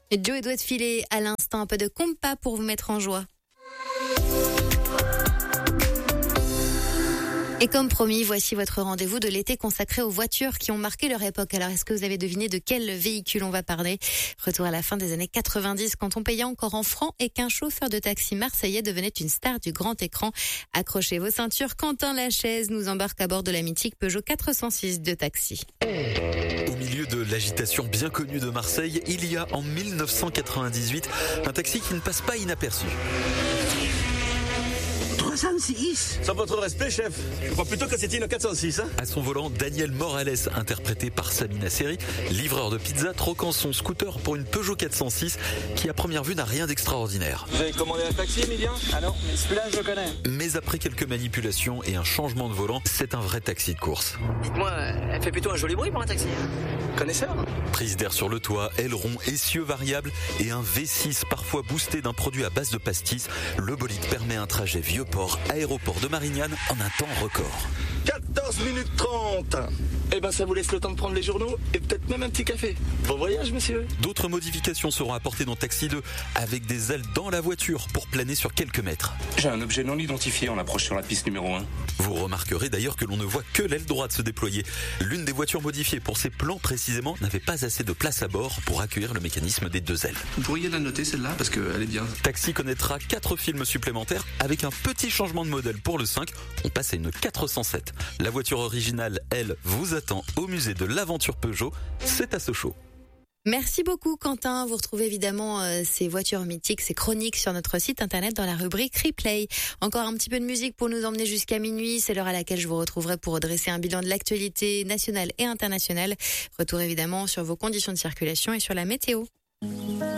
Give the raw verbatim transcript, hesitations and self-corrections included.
Joey doit filer à l'instant un peu de compas pour vous mettre en joie. Et comme promis, voici votre rendez-vous de l'été consacré aux voitures qui ont marqué leur époque. Alors, est-ce que vous avez deviné de quel véhicule on va parler ? Retour à la fin des années quatre-vingt-dix, quand on payait encore en francs et qu'un chauffeur de taxi marseillais devenait une star du grand écran. Accrochez vos ceintures, Quentin Lachaise nous embarque à bord de la mythique Peugeot quatre cent six de taxi. Au milieu de l'agitation bien connue de Marseille, il y a en dix-neuf cent quatre-vingt-dix-huit un taxi qui ne passe pas inaperçu. trois cent six. Sans votre respect, chef, je crois plutôt que c'était une quatre cent six. Hein. À son volant, Daniel Morales, interprété par Samina Seri, livreur de pizza, troquant son scooter pour une Peugeot quatre cent six qui à première vue n'a rien d'extraordinaire. Vous avez commandé un taxi, Emilien ? Ah non, mais celui-là, je le connais. Mais après quelques manipulations et un changement de volant, c'est un vrai taxi de course. Dites-moi, elle fait plutôt un joli bruit pour un taxi. Connaisseur ? Prise d'air sur le toit, aileron, essieux variables et un V six parfois boosté d'un produit à base de pastis, le bolide permet un trajet Vieux-Port, aéroport de Marignane en un temps record. quatorze minutes trente. Eh ben, ça vous laisse le temps de prendre les journaux et peut-être même un petit café. Bon voyage, monsieur. D'autres modifications seront apportées dans Taxi deux, avec des ailes dans la voiture pour planer sur quelques mètres. J'ai un objet non identifié en approchant la piste numéro un. Vous remarquerez d'ailleurs que l'on ne voit que l'aile droite se déployer. L'une des voitures modifiées pour ces plans précisément n'avait pas assez de place à bord pour accueillir le mécanisme des deux ailes. Vous pourriez la noter celle-là parce qu'elle est bien. Taxi connaîtra quatre films supplémentaires avec un petit changement de modèle pour le cinq. On passe à une quatre cent sept. La voiture originale, elle, vous attend au musée de l'aventure Peugeot. C'est à Sochaux. Merci beaucoup Quentin. Vous retrouvez évidemment euh, ces voitures mythiques, ces chroniques sur notre site internet dans la rubrique Replay. Encore un petit peu de musique pour nous emmener jusqu'à minuit. C'est l'heure à laquelle je vous retrouverai pour dresser un bilan de l'actualité nationale et internationale. Retour évidemment sur vos conditions de circulation et sur la météo.